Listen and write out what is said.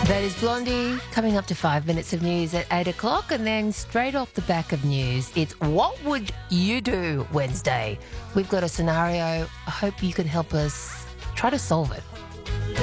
That is Blondie coming up to 5 minutes of news at 8 o'clock, and then straight off the back of news, it's What Would You Do Wednesday. We've got a scenario. I hope you can help us try to solve it.